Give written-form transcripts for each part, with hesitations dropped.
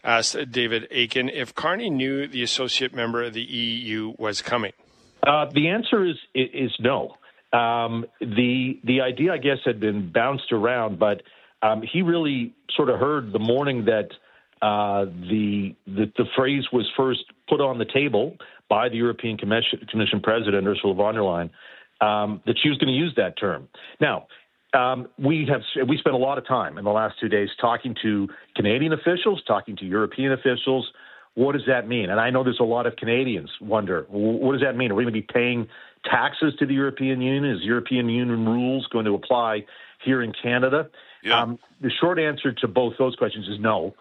asked David Akin if Carney knew the associate member of the EU was coming. The answer is no. The idea, I guess, had been bounced around, but he really sort of heard the morning that the phrase was first put on the table by the European Commission President, Ursula von der Leyen, that she was going to use that term. Now, we spent a lot of time in the last 2 days talking to Canadian officials, talking to European officials. What does that mean? And I know there's a lot of Canadians wonder, what does that mean? Are we going to be paying taxes to the European Union? Is European Union rules going to apply here in Canada? Yeah. The short answer to both those questions is no.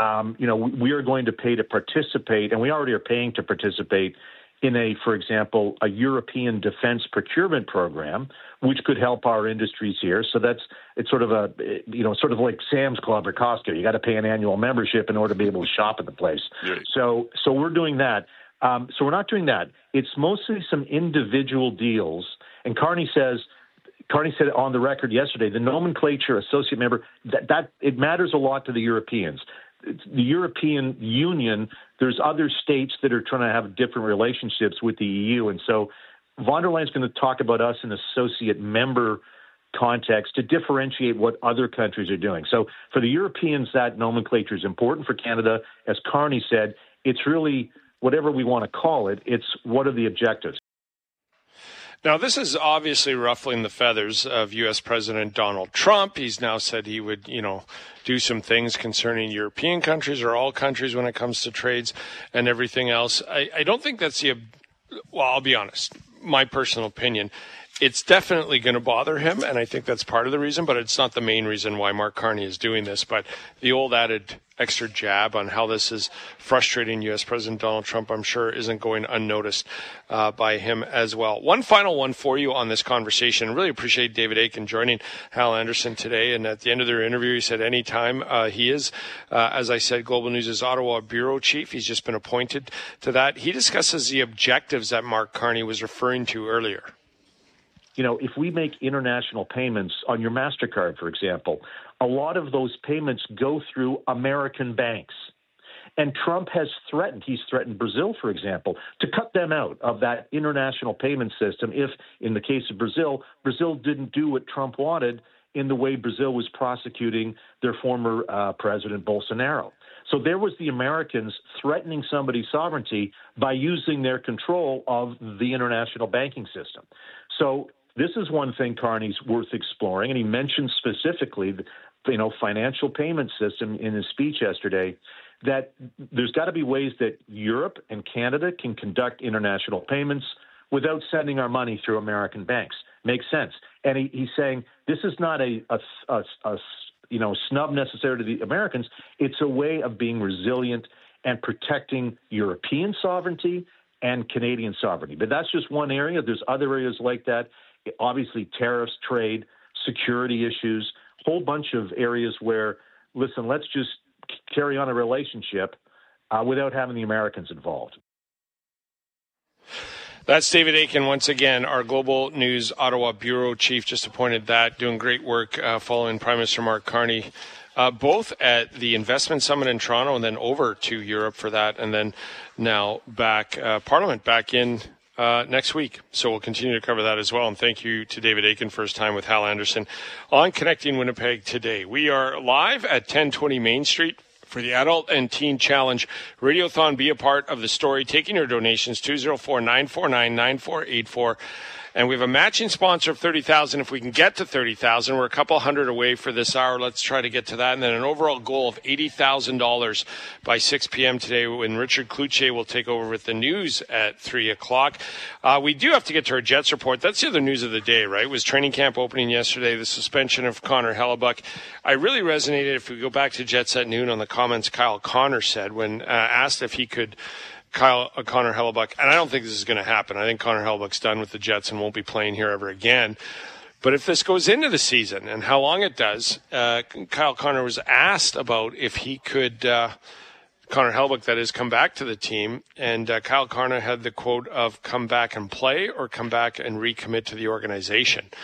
We are going to pay to participate, and we already are paying to participate in for example, a European defense procurement program, which could help our industries here. So it's sort of like Sam's Club or Costco. You got to pay an annual membership in order to be able to shop at the place. Right. So we're doing that. So we're not doing that. It's mostly some individual deals. And Carney said on the record yesterday, the nomenclature associate member, that it matters a lot to the Europeans. The European Union, there's other states that are trying to have different relationships with the EU. And so von der Leyen's going to talk about us in associate member context to differentiate what other countries are doing. So for the Europeans, that nomenclature is important. For Canada, as Carney said, it's really whatever we want to call it. It's what are the objectives? Now, this is obviously ruffling the feathers of U.S. President Donald Trump. He's now said he would, do some things concerning European countries or all countries when it comes to trades and everything else. I don't think that's I'll be honest, my personal opinion. It's definitely going to bother him, and I think that's part of the reason, but it's not the main reason why Mark Carney is doing this. But the old added extra jab on how this is frustrating U.S. President Donald Trump, I'm sure, isn't going unnoticed by him as well. One final one for you on this conversation. Really appreciate David Akin joining Hal Anderson today. And at the end of their interview, he said anytime he is, as I said, Global News' Ottawa bureau chief. He's just been appointed to that. He discusses the objectives that Mark Carney was referring to earlier. If we make international payments on your MasterCard, for example, a lot of those payments go through American banks. And Trump has he's threatened Brazil, for example, to cut them out of that international payment system if, in the case of Brazil didn't do what Trump wanted in the way Brazil was prosecuting their former president, Bolsonaro. So there was the Americans threatening somebody's sovereignty by using their control of the international banking system. So this is one thing Carney's worth exploring, and he mentioned specifically the financial payment system in his speech yesterday, that there's got to be ways that Europe and Canada can conduct international payments without sending our money through American banks. Makes sense. And he's saying this is not a snub necessarily to the Americans. It's a way of being resilient and protecting European sovereignty and Canadian sovereignty. But that's just one area. There's other areas like that. Obviously, tariffs, trade, security issues, whole bunch of areas where, listen, let's just carry on a relationship without having the Americans involved. That's David Akin, once again, our Global News Ottawa bureau chief, just appointed that, doing great work following Prime Minister Mark Carney, both at the Investment Summit in Toronto and then over to Europe for that, and then now back, Parliament back in next week. So we'll continue to cover that as well. And thank you to David Akin for his time with Hal Anderson on Connecting Winnipeg today. We are live at 1020 Main Street for the Adult and Teen Challenge Radiothon. Be a part of the story. Taking your donations, 204-949-9484. And we have a matching sponsor of 30,000. If we can get to 30,000, we're a couple hundred away for this hour. Let's try to get to that. And then an overall goal of $80,000 by 6 p.m. today when Richard Cloutier will take over with the news at 3 o'clock. We do have to get to our Jets report. That's the other news of the day, right? It was training camp opening yesterday, the suspension of Connor Hellebuyck. I really resonated, if we go back to Jets at Noon, on the comments Kyle Connor said when asked if he could Connor Hellebuyck, and I don't think this is going to happen. I think Connor Hellebuyck's done with the Jets and won't be playing here ever again. But if this goes into the season and how long it does, Kyle Connor was asked about if he could, Connor Hellebuyck, that is, come back to the team. And Kyle Connor had the quote of come back and play or come back and recommit to the organization.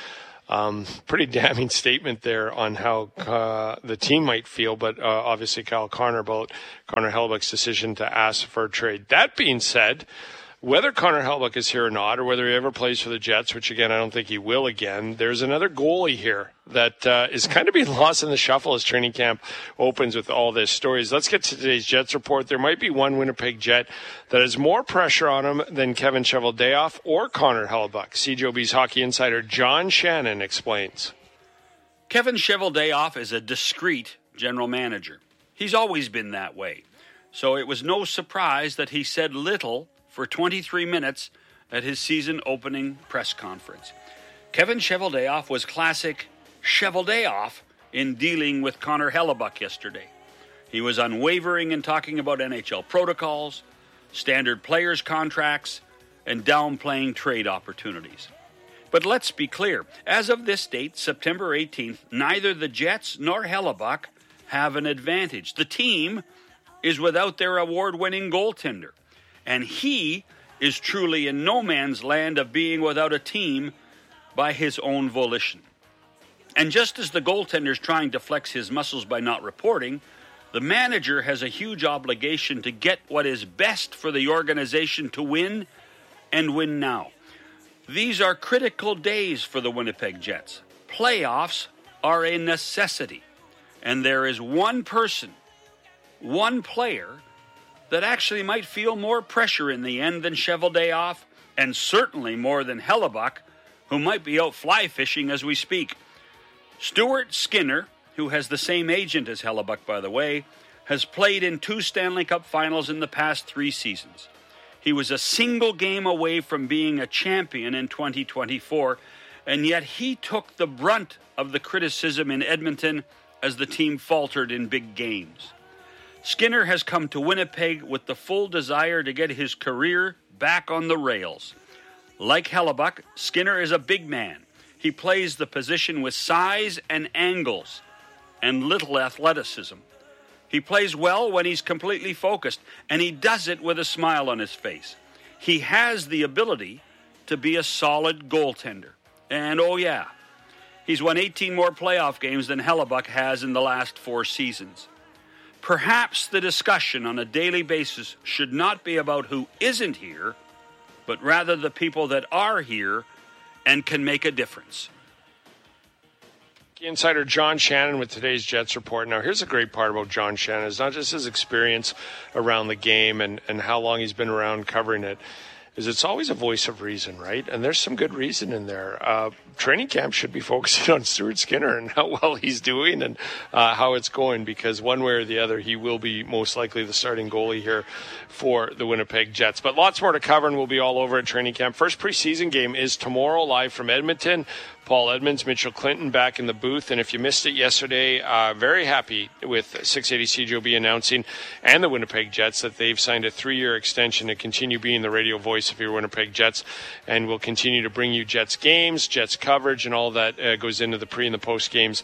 Pretty damning statement there on how the team might feel, but obviously Kyle Connor about Connor Hellebuyck's decision to ask for a trade. That being said, whether Connor Hellebuyck is here or not, or whether he ever plays for the Jets, which again, I don't think he will again, there's another goalie here that is kind of being lost in the shuffle as training camp opens with all this stories. Let's get to today's Jets report. There might be one Winnipeg Jet that has more pressure on him than Kevin Cheveldayoff or Connor Hellebuyck. CJOB's hockey insider John Shannon explains. Kevin Cheveldayoff is a discreet general manager. He's always been that way. So it was no surprise that he said little for 23 minutes at his season opening press conference. Kevin Cheveldayoff was classic Cheveldayoff in dealing with Connor Hellebuyck yesterday. He was unwavering in talking about NHL protocols, standard players' contracts, and downplaying trade opportunities. But let's be clear, as of this date, September 18th, neither the Jets nor Hellebuyck have an advantage. The team is without their award-winning goaltender. And he is truly in no man's land of being without a team by his own volition. And just as the goaltender's trying to flex his muscles by not reporting, the manager has a huge obligation to get what is best for the organization to win, and win now. These are critical days for the Winnipeg Jets. Playoffs are a necessity. And there is one person, one player, that actually might feel more pressure in the end than Cheveldayoff, and certainly more than Hellebuyck, who might be out fly fishing as we speak. Stuart Skinner, who has the same agent as Hellebuyck, by the way, has played in 2 Stanley Cup finals in the past 3 seasons. He was a single game away from being a champion in 2024, and yet he took the brunt of the criticism in Edmonton as the team faltered in big games. Skinner has come to Winnipeg with the full desire to get his career back on the rails. Like Hellebuyck, Skinner is a big man. He plays the position with size and angles and little athleticism. He plays well when he's completely focused, and he does it with a smile on his face. He has the ability to be a solid goaltender. And oh yeah, he's won 18 more playoff games than Hellebuyck has in the last 4 seasons. Perhaps the discussion on a daily basis should not be about who isn't here, but rather the people that are here and can make a difference. Insider John Shannon with today's Jets report. Now, here's a great part about John Shannon. It's not just his experience around the game and how long he's been around covering it, is it's always a voice of reason, right? And there's some good reason in there. Training camp should be focusing on Stuart Skinner and how well he's doing and how it's going, because one way or the other, he will be most likely the starting goalie here for the Winnipeg Jets. But lots more to cover, and we'll be all over at training camp. First preseason game is tomorrow, live from Edmonton. Paul Edmonds, Mitchell Clinton back in the booth. And if you missed it yesterday, very happy with 680 CJOB announcing and the Winnipeg Jets that they've signed a 3-year extension to continue being the radio voice of your Winnipeg Jets, and will continue to bring you Jets games, Jets coverage, and all that goes into the pre and the post games.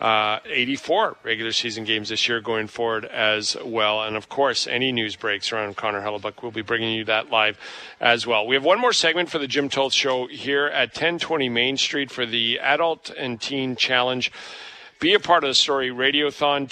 84 regular season games this year going forward as well. And of course, any news breaks around Connor Hellebuyck, we'll be bringing you that live as well. We have one more segment for the Jim Toth Show here at 1020 Main Street for the Adult and Teen Challenge. Be a part of the story. Radiothon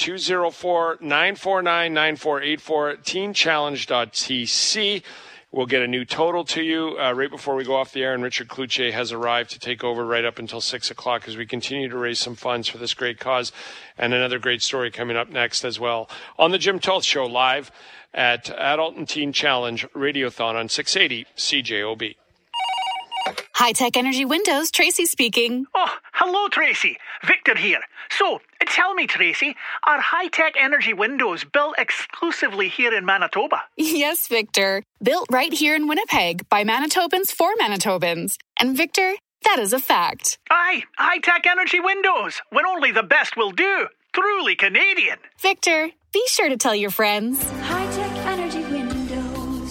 204-949-9484, teenchallenge.tc. We'll get a new total to you right before we go off the air, and Richard Cloutier has arrived to take over right up until 6 o'clock as we continue to raise some funds for this great cause, and another great story coming up next as well on the Jim Toth Show, live at Adult and Teen Challenge Radiothon on 680 CJOB. High-Tech Energy Windows, Tracy speaking. Oh, hello, Tracy. Victor here. So, tell me, Tracy, are High-Tech Energy Windows built exclusively here in Manitoba? Yes, Victor. Built right here in Winnipeg by Manitobans for Manitobans. And Victor, that is a fact. Aye, High-Tech Energy Windows, when only the best will do. Truly Canadian. Victor, be sure to tell your friends. High-Tech Energy Windows.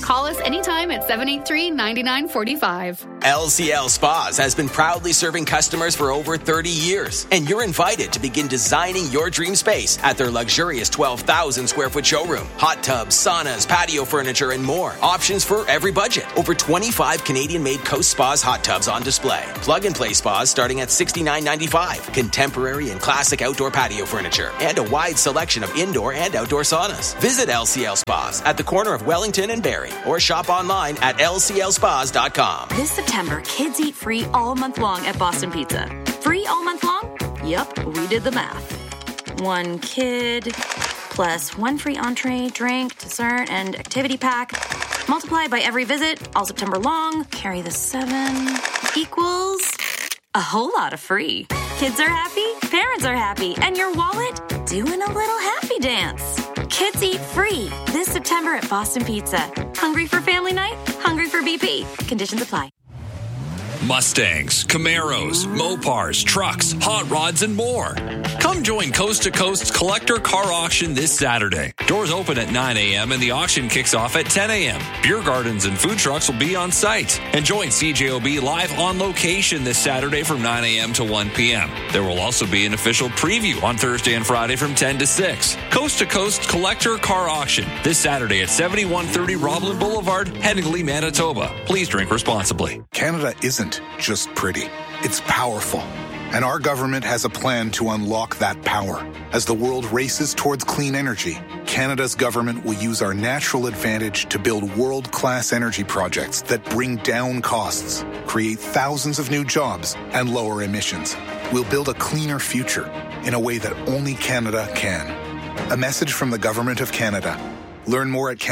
Call us anytime at 783-9945. LCL Spas has been proudly serving customers for over 30 years, and you're invited to begin designing your dream space at their luxurious 12,000 square foot showroom. Hot tubs, saunas, patio furniture, and more. Options for every budget. Over 25 Canadian-made Coast Spas hot tubs on display. Plug-and-play spas starting at $69.95. Contemporary and classic outdoor patio furniture, and a wide selection of indoor and outdoor saunas. Visit LCL Spas at the corner of Wellington and Barrie, or shop online at lclspas.com. This September, kids eat free all month long at Boston Pizza. Free all month long? Yep, we did the math. One kid plus one free entree, drink, dessert, and activity pack. Multiply by every visit, all September long. Carry the 7 equals a whole lot of free. Kids are happy, parents are happy, and your wallet doing a little happy dance. Kids eat free this September at Boston Pizza. Hungry for family night? Hungry for BP. Conditions apply. Mustangs, Camaros, Mopars, trucks, hot rods, and more. Come join Coast to Coast's collector car auction this Saturday. Doors open at 9 a.m. and the auction kicks off at 10 a.m. Beer gardens and food trucks will be on site. And join CJOB live on location this Saturday from 9 a.m. to 1 p.m. There will also be an official preview on Thursday and Friday from 10 to 6. Coast to Coast collector car auction this Saturday at 7130 Roblin Boulevard, Headingley, Manitoba. Please drink responsibly. Canada isn't just pretty. It's powerful. And our government has a plan to unlock that power. As the world races towards clean energy, Canada's government will use our natural advantage to build world-class energy projects that bring down costs, create thousands of new jobs, and lower emissions. We'll build a cleaner future in a way that only Canada can. A message from the Government of Canada. Learn more at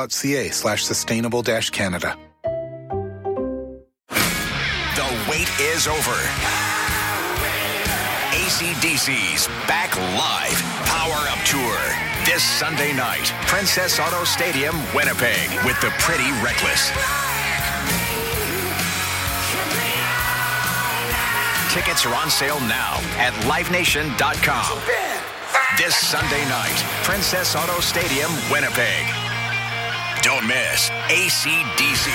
canada.ca/sustainable-Canada. The wait is over. AC/DC's back live Power Up Tour this Sunday night. Princess Auto Stadium, Winnipeg, with the Pretty Reckless. Tickets are on sale now at livenation.com. This Sunday night, Princess Auto Stadium, Winnipeg. Don't miss AC/DC.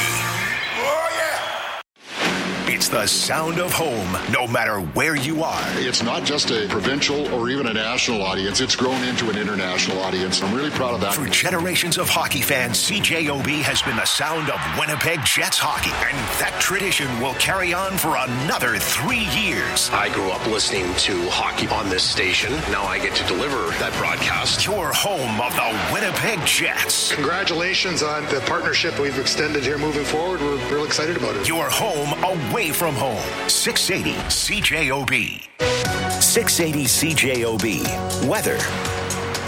It's the sound of home, no matter where you are. It's not just a provincial or even a national audience. It's grown into an international audience. I'm really proud of that. For generations of hockey fans, CJOB has been the sound of Winnipeg Jets hockey. And that tradition will carry on for another 3 years. I grew up listening to hockey on this station. Now I get to deliver that broadcast. Your home of the Winnipeg Jets. Congratulations on the partnership we've extended here moving forward. We're real excited about it. Your home away from home. 680 CJOB. 680 CJOB. Weather.